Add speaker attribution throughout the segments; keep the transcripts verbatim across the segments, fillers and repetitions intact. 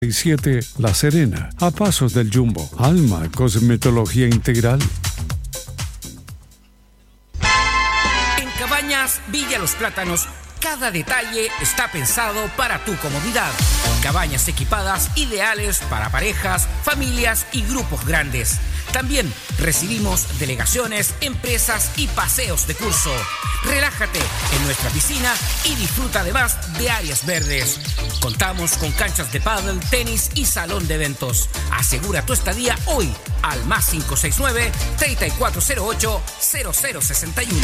Speaker 1: siete La Serena, a pasos del Jumbo. Alma Cosmetología Integral.
Speaker 2: En Cabañas Villa Los Plátanos, cada detalle está pensado para tu comodidad. Cabañas equipadas ideales para parejas, familias y grupos grandes. También recibimos delegaciones, empresas y paseos de curso. Relájate en nuestra piscina y disfruta además de áreas verdes. Contamos con canchas de pádel, tenis y salón de eventos. Asegura tu estadía hoy al más cinco seis nueve, tres cuatro cero ocho, cero cero seis uno.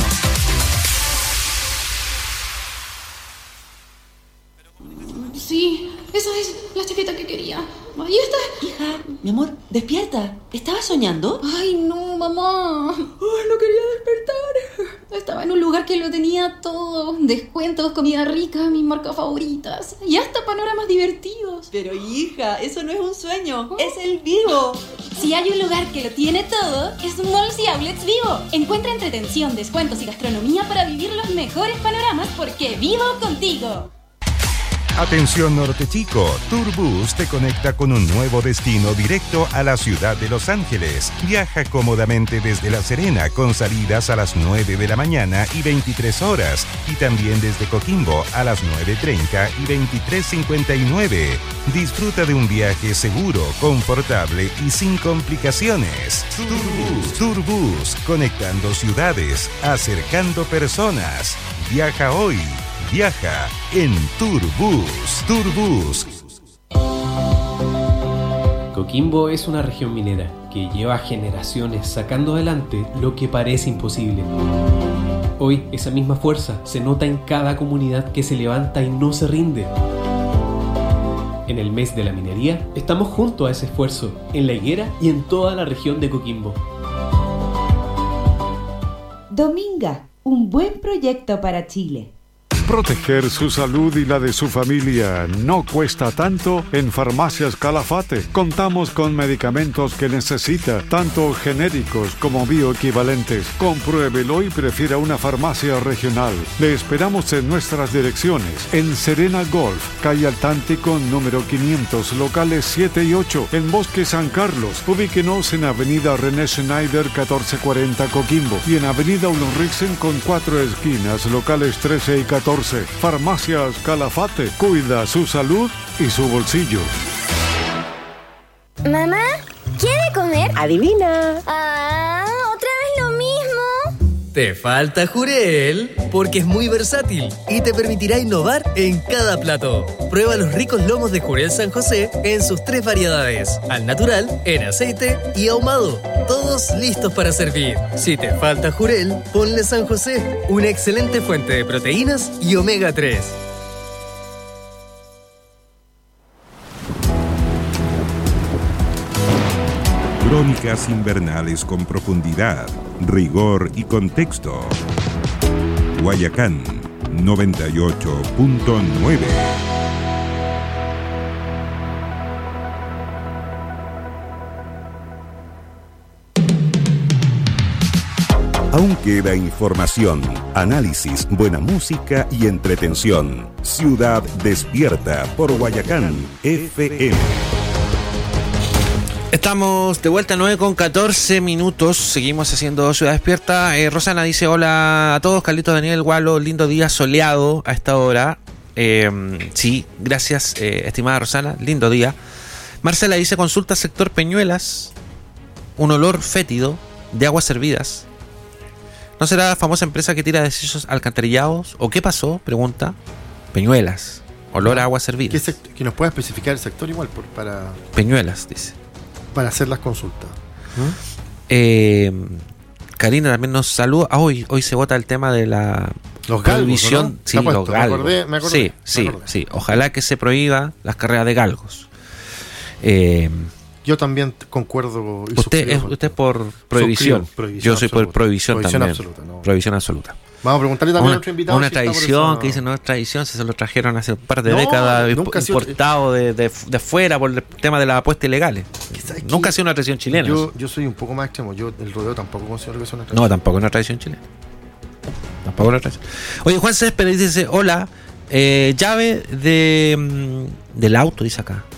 Speaker 3: Sí, esa es la chaqueta que quería. Ahí está.
Speaker 4: Hija, mi amor, despierta. ¿Estabas soñando?
Speaker 3: Ay, no, mamá. Ay, no quería despertar. Estaba en un lugar que lo tenía todo. Descuentos, comida rica, mis marcas favoritas. Y hasta panoramas divertidos.
Speaker 4: Pero hija, eso no es un sueño. ¿Oh? Es el Vivo.
Speaker 3: Si hay un lugar que lo tiene todo, es Malls y Outlets Vivo. Encuentra entretención, descuentos y gastronomía para vivir los mejores panoramas porque vivo contigo.
Speaker 5: Atención Norte Chico, Tourbus te conecta con un nuevo destino directo a la ciudad de Los Ángeles. Viaja cómodamente desde La Serena con salidas a las nueve de la mañana y veintitrés horas y también desde Coquimbo a las nueve treinta y veintitrés cincuenta y nueve. Disfruta de un viaje seguro, confortable y sin complicaciones. Tourbus, Tourbus, conectando ciudades, acercando personas. Viaja hoy. Viaja en Tourbus. Tourbus.
Speaker 6: Coquimbo es una región minera que lleva generaciones sacando adelante lo que parece imposible. Hoy esa misma fuerza se nota en cada comunidad que se levanta y no se rinde. En el mes de la minería estamos junto a ese esfuerzo, en La Higuera y en toda la región de Coquimbo.
Speaker 7: Dominga, un buen proyecto para Chile.
Speaker 1: Proteger su salud y la de su familia no cuesta tanto en Farmacias Calafate. Contamos con medicamentos que necesita, tanto genéricos como bioequivalentes. Compruébelo y prefiera una farmacia regional. Le esperamos en nuestras direcciones. En Serena Golf, calle Altántico, número quinientos, locales siete y ocho. En Bosque San Carlos, ubíquenos en Avenida René Schneider, catorce cuarenta, Coquimbo. Y en Avenida Ulriksen con cuatro esquinas, locales trece y catorce. Farmacias Calafate, cuida su salud y su bolsillo.
Speaker 8: Mamá, ¿quiere comer?
Speaker 9: Adivina.
Speaker 8: Ah, ¿otra vez lo mismo?
Speaker 10: Te falta Jurel, porque es muy versátil y te permitirá innovar en cada plato. Prueba los ricos lomos de Jurel San José en sus tres variedades: al natural, en aceite y ahumado. Todos listos para servir. Si te falta Jurel, ponle San José, una excelente fuente de proteínas y omega tres.
Speaker 5: Crónicas invernales con profundidad, rigor y contexto. Guayacán noventa y ocho punto nueve. Aún queda información, análisis, buena música y entretención. Ciudad Despierta por Guayacán F M.
Speaker 11: Estamos de vuelta a nueve con catorce minutos. Seguimos haciendo Ciudad Despierta. Eh, Rosana dice hola a todos. Carlitos Daniel Gualo, lindo día soleado a esta hora. Eh, sí, gracias, eh, estimada Rosana, lindo día. Marcela dice consulta sector Peñuelas. Un olor fétido de aguas servidas. ¿No será la famosa empresa que tira desechos alcantarillados? ¿O qué pasó? Pregunta. Peñuelas. Olor a aguas servidas.
Speaker 12: ¿Qué sect- que nos pueda especificar el sector igual por, para...
Speaker 11: Peñuelas, dice.
Speaker 12: Para hacer las consultas. ¿Mm?
Speaker 11: Eh, Karina también nos saluda. Ah, hoy, hoy se vota el tema de la
Speaker 12: los
Speaker 11: prohibición.
Speaker 12: Galgos, ¿no?
Speaker 11: Sí,
Speaker 12: puesto,
Speaker 11: los galgos.
Speaker 12: Me acordé, me acordé,
Speaker 11: sí, sí,
Speaker 12: me acordé.
Speaker 11: sí. Ojalá que se prohíba las carreras de galgos. Eh,
Speaker 12: Yo también concuerdo. Y
Speaker 11: usted es usted por prohibición.
Speaker 12: prohibición.
Speaker 11: Yo soy por prohibición,
Speaker 12: prohibición
Speaker 11: también.
Speaker 12: Absoluta, no.
Speaker 11: Prohibición absoluta.
Speaker 12: Vamos a preguntarle también
Speaker 11: una,
Speaker 12: a nuestro invitado.
Speaker 11: Una
Speaker 12: si
Speaker 11: tradición
Speaker 12: esa...
Speaker 11: que dicen no es tradición, si se lo trajeron hace un par de
Speaker 12: no,
Speaker 11: décadas
Speaker 12: nunca
Speaker 11: importado sido... de, de, de fuera por el tema de las apuestas ilegales. Nunca ha sido una tradición chilena.
Speaker 12: Yo, yo soy un poco más extremo. Yo el rodeo tampoco considero que sea una tradición.
Speaker 11: No, tampoco es una tradición chilena. Tampoco es una tradición. Oye, Juan Céspedes dice, hola, eh, llave de del auto, dice acá.